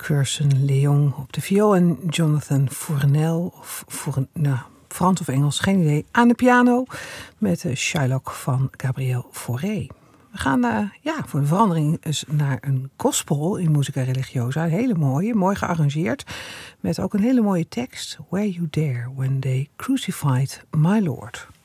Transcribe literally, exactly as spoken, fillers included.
Curzon Leong op de viool en Jonathan Fournel, of Fourn, nou, Frans of Engels, geen idee, aan de piano met uh, Shylock van Gabriel Fauré. We gaan uh, ja, voor een verandering eens naar een gospel in Musica Religiosa. Een hele mooie, mooi gearrangeerd. Met ook een hele mooie tekst. Were you there when they crucified my Lord?